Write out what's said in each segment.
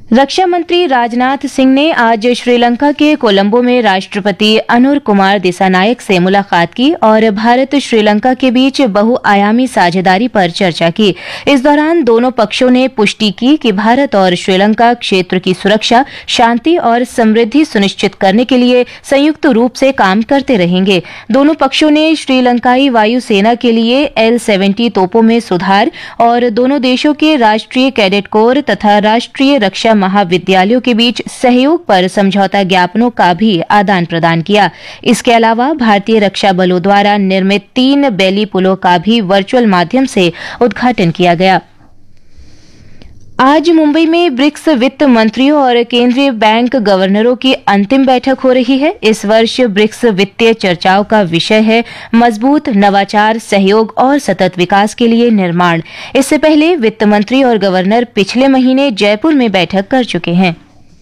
रक्षा मंत्री राजनाथ सिंह ने आज श्रीलंका के कोलंबो में राष्ट्रपति अनुर कुमार दिसानायक से मुलाकात की और भारत श्रीलंका के बीच बहुआयामी साझेदारी पर चर्चा की। इस दौरान दोनों पक्षों ने पुष्टि की कि भारत और श्रीलंका क्षेत्र की सुरक्षा, शांति और समृद्धि सुनिश्चित करने के लिए संयुक्त रूप से काम करते रहेंगे। दोनों पक्षों ने श्रीलंकाई वायुसेना के लिए L-70 तोपों में सुधार और दोनों देशों के राष्ट्रीय कैडेट कोर तथा राष्ट्रीय रक्षा महाविद्यालयों के बीच सहयोग पर समझौता ज्ञापनों का भी आदान प्रदान किया। इसके अलावा भारतीय रक्षा बलों द्वारा निर्मित 3 बैली पुलों का भी वर्चुअल माध्यम से उद्घाटन किया गया। आज मुंबई में ब्रिक्स वित्त मंत्रियों और केंद्रीय बैंक गवर्नरों की अंतिम बैठक हो रही है। इस वर्ष ब्रिक्स वित्तीय चर्चाओं का विषय है मजबूत नवाचार, सहयोग और सतत विकास के लिए निर्माण। इससे पहले वित्त मंत्री और गवर्नर पिछले महीने जयपुर में बैठक कर चुके हैं।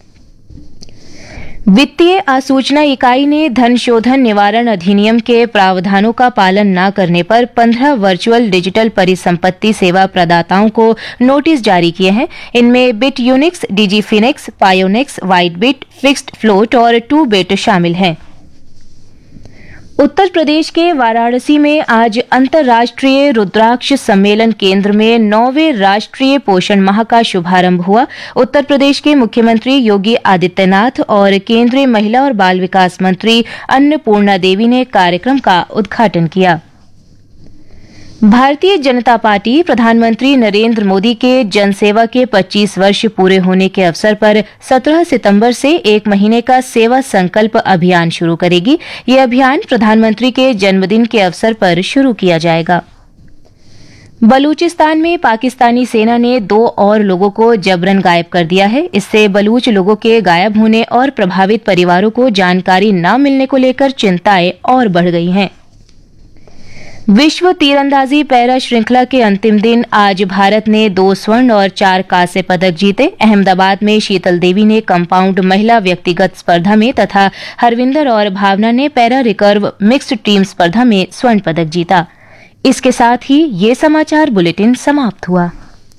वित्तीय आसूचना इकाई ने धन शोधन निवारण अधिनियम के प्रावधानों का पालन न करने पर 15 वर्चुअल डिजिटल परिसंपत्ति सेवा प्रदाताओं को नोटिस जारी किए हैं। इनमें बिट यूनिक्स, डिजीफिनिक्स, पायोनिक्स, वाइटबिट, फिक्स्ड फ्लोट और 2बिट शामिल हैं। उत्तर प्रदेश के वाराणसी में आज अंतर्राष्ट्रीय रुद्राक्ष सम्मेलन केंद्र में 9वें राष्ट्रीय पोषण माह का शुभारंभ हुआ। उत्तर प्रदेश के मुख्यमंत्री योगी आदित्यनाथ और केंद्रीय महिला और बाल विकास मंत्री अन्नपूर्णा देवी ने कार्यक्रम का उद्घाटन किया। भारतीय जनता पार्टी प्रधानमंत्री नरेंद्र मोदी के जनसेवा के 25 वर्ष पूरे होने के अवसर पर 17 सितंबर से 1 महीने का सेवा संकल्प अभियान शुरू करेगी। ये अभियान प्रधानमंत्री के जन्मदिन के अवसर पर शुरू किया जाएगा। बलूचिस्तान में पाकिस्तानी सेना ने 2 और लोगों को जबरन गायब कर दिया है। इससे बलूच लोगों के गायब होने और प्रभावित परिवारों को जानकारी न मिलने को लेकर चिंताएं और बढ़ गई हैं। विश्व तीरंदाजी पैरा श्रृंखला के अंतिम दिन आज भारत ने 2 स्वर्ण और 4 कांस्य पदक जीते। अहमदाबाद में शीतल देवी ने कंपाउंड महिला व्यक्तिगत स्पर्धा में तथा हरविंदर और भावना ने पैरा रिकर्व मिक्स्ड टीम स्पर्धा में स्वर्ण पदक जीता। इसके साथ ही ये समाचार बुलेटिन समाप्त हुआ।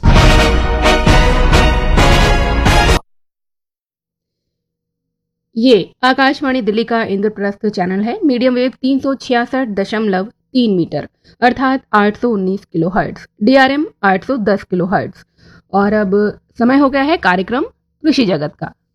ये आकाशवाणी दिल्ली का इंद्रप्रस्थ चैनल है। मीडियम वेव 366.3 मीटर अर्थात 819 किलोहर्ट्ज, DRM 810 किलोहर्ट्ज। और अब समय हो गया है कार्यक्रम कृषि जगत का।